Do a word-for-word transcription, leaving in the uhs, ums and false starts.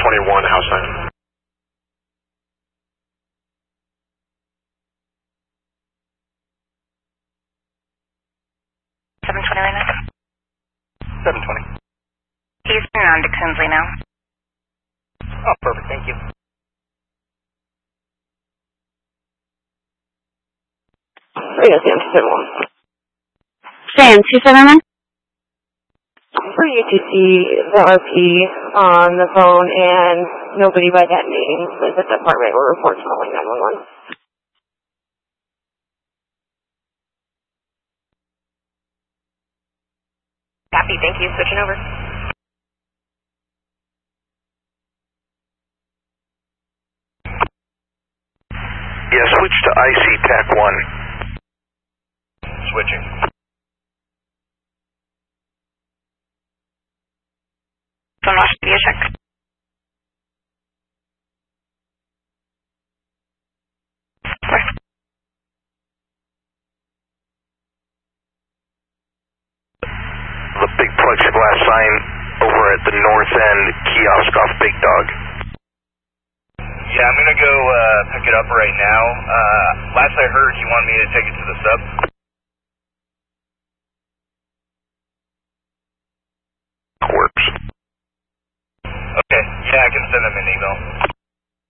twenty-one, house nine. seven twenty right now. seven twenty. He's on to Kinsley now. Oh, perfect, thank you. Radio Sam two seven one. Sam two seven one? For you to see the R P on the phone and nobody by that name is at the apartment or reports calling nine one one. Copy, thank you. Switching over. Yeah, switch to I C T A C one. Switching. Phone watch video check. Where? The big plexiglass sign over at the north end kiosk off Big Dog. Yeah, I'm going to go uh, pick it up right now. Uh, last I heard, you wanted me to take it to the sub. Works. Okay, yeah, I can send them an email.